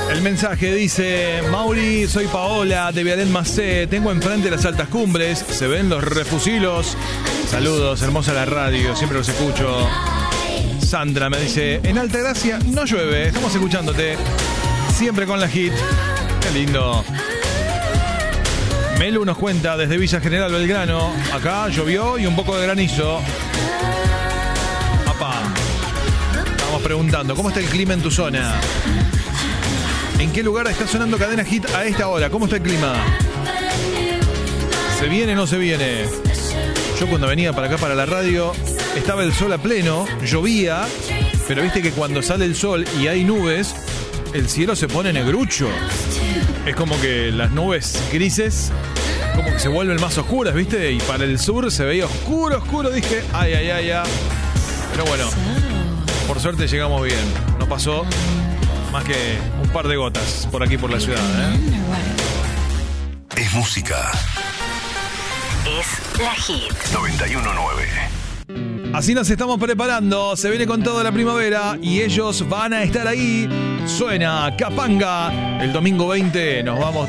El mensaje dice: Mauri, soy Paola de Vialet Macé. Tengo enfrente las altas cumbres. Se ven los refusilos. Saludos, hermosa la radio. Siempre los escucho. Sandra me dice: en Altagracia no llueve. Estamos escuchándote. Siempre con la hit. Qué lindo. Melu nos cuenta desde Villa General Belgrano. Acá llovió y un poco de granizo. Papá. Estamos preguntando: ¿cómo está el clima en tu zona? ¿En qué lugar está sonando Cadena Hit a esta hora? ¿Cómo está el clima? ¿Se viene o no se viene? Yo cuando venía para acá, para la radio, estaba el sol a pleno, llovía, pero viste que cuando sale el sol y hay nubes, el cielo se pone negrucho. Es como que las nubes grises, como que se vuelven más oscuras, ¿viste? Y para el sur se veía oscuro, oscuro. Dije, ay, ay, ay, ay. Pero bueno, por suerte llegamos bien. No pasó más que un par de gotas por aquí, por la ciudad, ¿eh? Es música. Es la Hit 91.9. Así nos estamos preparando. Se viene con toda la primavera y ellos van a estar ahí. Suena Capanga. El domingo 20 nos vamos